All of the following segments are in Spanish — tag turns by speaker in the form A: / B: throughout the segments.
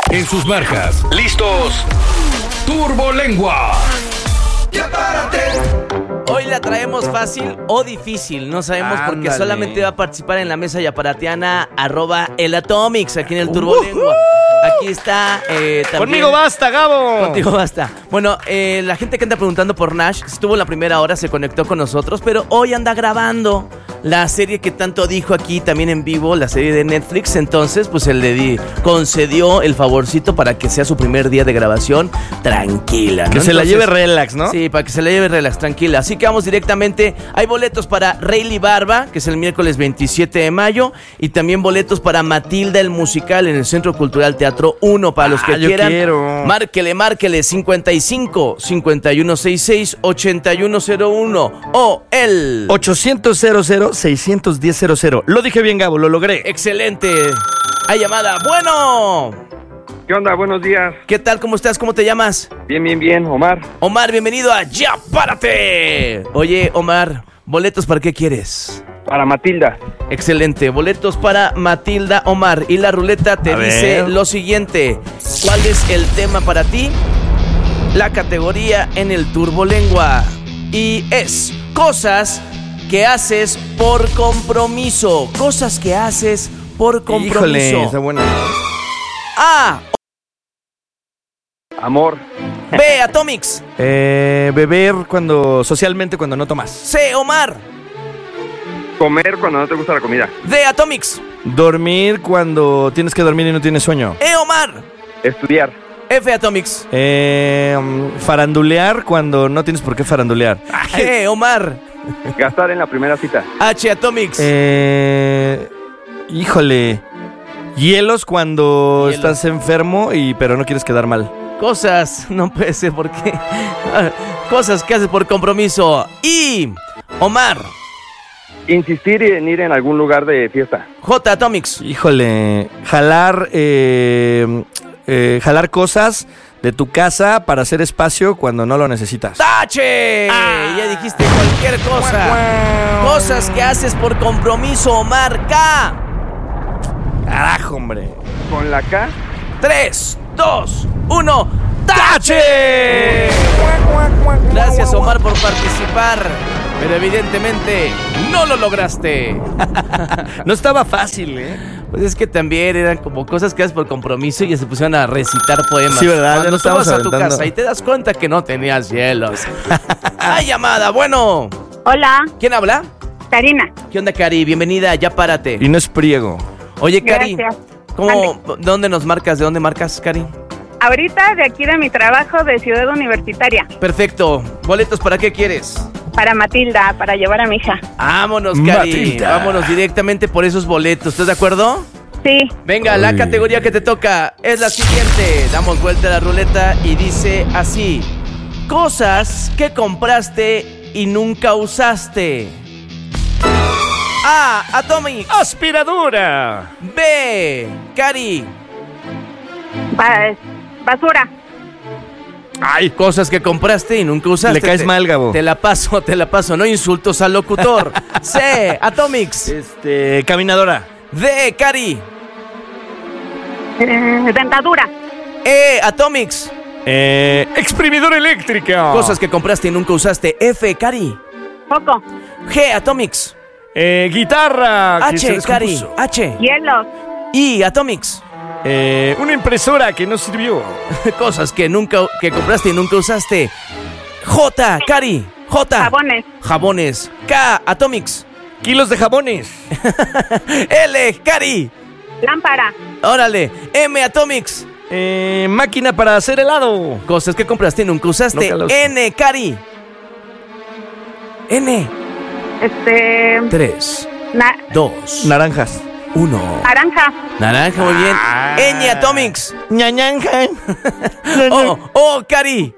A: En sus marcas. ¿Listos? ¡Turbolengua!
B: ¡Ya párate!
C: Hoy la traemos fácil o difícil, no sabemos porque solamente va a participar en la mesa yaparatiana @elatomics aquí en el Turbolengua. Aquí está también.
D: Conmigo basta, Gabo.
C: Contigo basta. Bueno, la gente que anda preguntando por Nash estuvo en la primera hora, se conectó con nosotros, pero hoy anda grabando la serie que tanto dijo aquí también en vivo, la serie de Netflix. Entonces, pues él le concedió el favorcito para que sea su primer día de grabación tranquila, ¿no?
D: Que se la lleve relax, ¿no?
C: Sí, para que se la lleve relax, tranquila. Así que vamos directamente. Hay boletos para Rayleigh Barba, que es el miércoles 27 de mayo, y también boletos para Matilda el musical en el Centro Cultural Teatro 1 para los que quieran.
D: Quiero.
C: Márquele 55 5166 8101 o el
D: 800-00-610-00. Lo dije bien, Gabo, lo logré.
C: Excelente. Hay llamada. Bueno.
E: ¿Qué onda? Buenos días.
C: ¿Qué tal? ¿Cómo estás? ¿Cómo te llamas?
E: Bien, Omar.
C: Omar, bienvenido a Ya Párate. Oye, Omar, ¿boletos para qué quieres?
E: Para Matilda.
C: Excelente, boletos para Matilda, Omar. Y la ruleta te dice lo siguiente: ¿cuál es el tema para ti? La categoría en el Turbolengua. Y es cosas que haces por compromiso. Cosas que haces por compromiso.
D: Híjole, está buena.
C: A.
E: Amor.
C: B. Atomics.
D: Beber socialmente cuando no tomas.
C: C. Omar.
E: Comer cuando no te gusta la comida.
C: D. Atomics.
D: Dormir cuando tienes que dormir y no tienes sueño.
C: E. Omar.
E: Estudiar.
C: F. Atomics.
D: Farandulear cuando no tienes por qué farandulear.
C: G. Omar.
E: Gastar en la primera cita.
C: H. Atomics.
D: Híjole. Hielos cuando estás enfermo pero no quieres quedar mal.
C: Cosas, no puede ser, ¿por qué? Cosas que haces por compromiso. Y Omar.
E: Insistir en ir en algún lugar de fiesta.
C: J. Atomics.
D: Híjole. Jalar cosas de tu casa para hacer espacio cuando no lo necesitas.
C: ¡Tache! Ya dijiste cualquier cosa. Cosas que haces por compromiso, Omar. K.
D: Carajo, hombre.
E: Con la K.
C: 3, 2, 1. ¡Tache! Gracias, Omar, por participar. Pero evidentemente no lo lograste.
D: No estaba fácil, ¿eh?
C: Pues es que también eran como cosas que haces por compromiso y ya se pusieron a recitar poemas.
D: Sí, ¿verdad?
C: Cuando
D: Ya no
C: tú vas
D: estamos
C: a tu
D: aventando.
C: casa y te das cuenta que no tenías hielos. ¡Hay llamada! Bueno.
F: Hola,
C: ¿Quién habla?
F: Karina.
C: ¿Qué onda, Cari? Bienvenida, ya párate.
D: Y no es priego.
C: Oye, Cari,
F: Gracias.
C: ¿dónde nos marcas? ¿De dónde marcas, Cari?
F: Ahorita de aquí de mi trabajo de Ciudad Universitaria.
C: Perfecto. ¿Boletos para qué quieres?
F: Para Matilda, para llevar a mi hija.
C: Vámonos, Cari.
D: Matilda.
C: Vámonos directamente por esos boletos. ¿Estás de acuerdo?
F: Sí.
C: Venga, la categoría que te toca es la siguiente. Damos vuelta a la ruleta y dice así: cosas que compraste y nunca usaste. A. Atomic.
D: ¡Aspiradora!
C: B. Cari.
F: Basura.
D: ¡Ay!
C: Cosas que compraste y nunca usaste.
D: Le caes mal, Gabo.
C: Te la paso. No insultos al locutor. C. Atomics.
D: Caminadora.
C: D. Cari.
F: Dentadura.
C: E. Atomics.
D: Exprimidora eléctrica.
C: Cosas que compraste y nunca usaste. F. Cari.
F: Foco.
C: G. Atomics.
D: Guitarra. que se
C: H. Cari.
D: descompuso.
C: H.
F: Hielos.
C: I. Atomics.
D: Una impresora que no sirvió.
C: Cosas que compraste y nunca usaste. J. Cari. J.
F: Jabones.
C: Jabones. K. Atomics.
D: Kilos de jabones.
C: L. Cari.
F: Lámpara.
C: Órale. M. Atomics.
D: Máquina para hacer helado.
C: Cosas que compraste y nunca usaste.
D: Nunca la usé.
C: N. Cari. N. 3, 2,
D: Naranjas.
C: 1.
F: Naranja.
C: Naranja, muy bien. Ñ. Atomics.
D: Ñañanja.
C: O. Cari.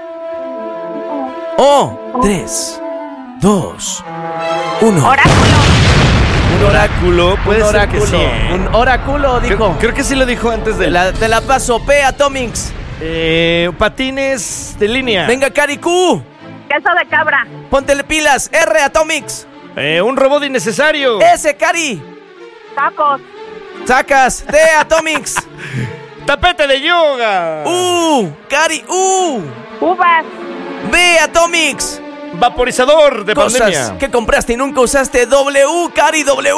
C: O. 3, 2, 1.
F: Oráculo.
D: Un oráculo. Puede
C: Un
D: ser
C: oráculo.
D: que sí, ¿eh?
C: Un oráculo, dijo.
D: Creo que sí lo dijo antes de
C: Te la paso. P. Atomics.
D: Patines de línea.
C: Venga, Cari. Q.
F: Queso de cabra.
C: Póntele pilas. R. Atomics.
D: Un robot innecesario.
C: S. Cari.
F: Tacos.
C: Sacas. T. Atomics.
D: ¡Tapete de yoga!
C: Cari,
F: Uvas.
C: B, Atomics.
D: Vaporizador de pandemia.
C: Cosas que compraste y nunca usaste. W, Cari, W.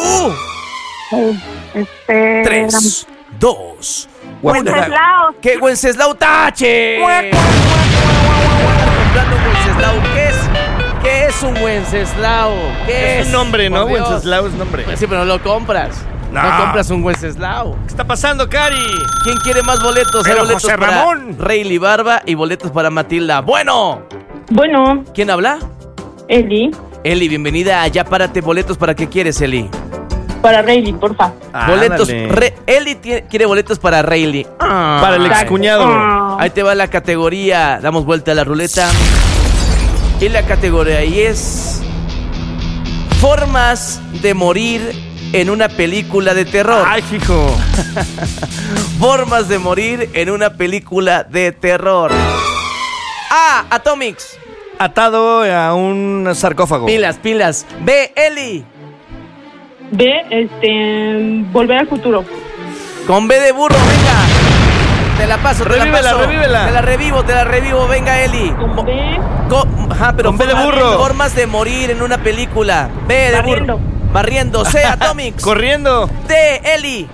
C: 3, 2, 1.
F: Wenceslao.
C: ¿Qué Wenceslao tache? Comprando un Wenceslao. ¿Qué es un Wenceslao? ¿Qué es?
D: Es un nombre, ¿no?
C: Por Dios.
D: Wenceslao es nombre.
C: Pues sí, pero no lo compras. No compras un Wenceslao.
D: ¿Qué está pasando, Cari?
C: ¿Quién quiere más boletos?
D: Pero
C: Hay boletos
D: José
C: para
D: Ramón.
C: Rayleigh Barba y boletos para Matilda. Bueno.
F: Bueno,
C: ¿Quién habla?
F: Eli.
C: Eli, bienvenida a Ya Párate. Boletos para qué quieres, Eli.
F: Para Rayleigh, porfa.
C: Boletos.
D: Ándale.
C: Eli quiere boletos para Rayleigh.
D: Para el excuñado.
C: Ahí te va la categoría. Damos vuelta a la ruleta. Y la categoría ahí es formas de morir en una película de terror.
D: Ay, hijo.
C: Formas de morir en una película de terror. A, Atomics.
D: Atado a un sarcófago.
C: Pilas. B, Eli.
F: B, Volver al futuro.
C: Con B de burro, venga. Te la paso,
D: Revívela.
C: Te la revivo, venga, Eli.
F: Con B,
C: Pero
D: Con B de burro.
C: Formas de morir en una película. B de
F: Barriendo.
C: burro. Barriendo. C, Atomics.
D: Corriendo.
C: D, Eli.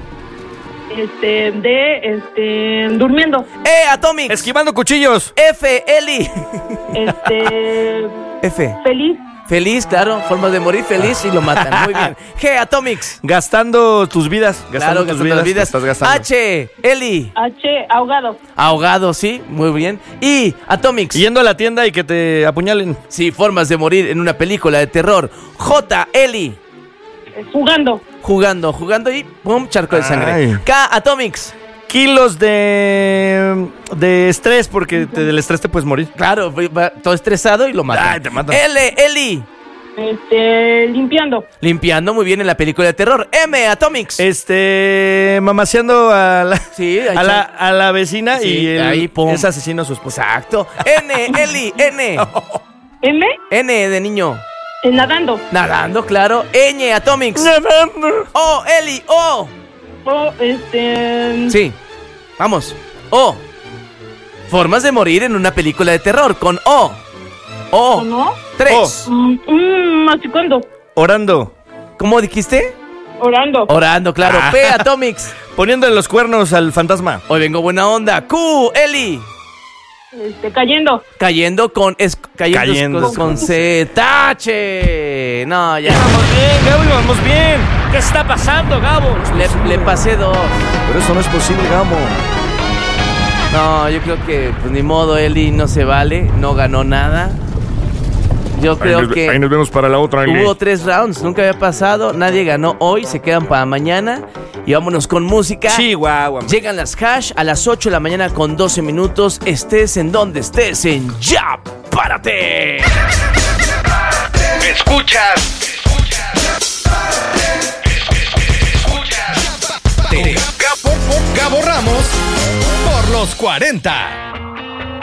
F: Durmiendo.
C: E, Atomics.
D: Esquivando cuchillos.
C: F, Eli. F.
F: Feliz.
C: Feliz, claro. Formas de morir feliz y lo matan. Muy bien. G, Atomics.
D: Gastando tus vidas.
C: Claro, gastando las vidas.
D: te estás gastando.
C: H, Eli.
F: H, ahogado.
C: Ahogado, sí. Muy bien. I, Atomics.
D: Yendo a la tienda y que te apuñalen.
C: Sí, formas de morir en una película de terror. J, Eli.
F: Jugando.
C: Jugando y pum, charco de sangre.
D: Ay.
C: K, Atomics.
D: Kilos de estrés, porque del estrés te puedes morir.
C: Claro, va todo estresado y lo matan.
D: Ay, te matan.
C: L, Eli.
F: Limpiando.
C: Limpiando muy bien en la película de terror. M, Atomics.
D: Mamaseando a la,
C: Sí, ahí
D: a la vecina
C: Sí,
D: y
C: ahí, pum.
D: es asesino a su esposa.
C: Exacto. N, Eli, N.
F: M,
C: N de niño.
F: nadando.
C: Nadando, claro. Ñ, Atomics. O, Eli, O.
F: O,
C: Sí. Vamos. O. Formas de morir en una película de terror con O. O.
F: ¿no?
C: 3.
F: Masticando.
D: Orando.
C: ¿Cómo dijiste?
F: Orando.
C: Orando, claro. P, Atomics.
D: Poniéndole los cuernos al fantasma.
C: Hoy vengo buena onda. Q, Eli.
F: Cayendo.
C: Cayendo con con C. Tache. No, ya.
D: Vamos bien, Gabo, vamos bien. ¿Qué está pasando, Gabo?
C: Le pasé 2.
D: Pero eso no es posible, Gabo.
C: No, yo creo que pues ni modo, Eli no se vale, no ganó nada. Yo creo que
A: Ahí nos vemos para la otra.
C: hubo 3 rounds, nunca había pasado, nadie ganó hoy, se quedan para mañana y vámonos con música.
D: Chihuahua.
C: Llegan las hash a las 8 de la mañana con 12 minutos, estés en donde estés, en Ya Párate.
A: Escuchas. Gabo Ramos por los 40.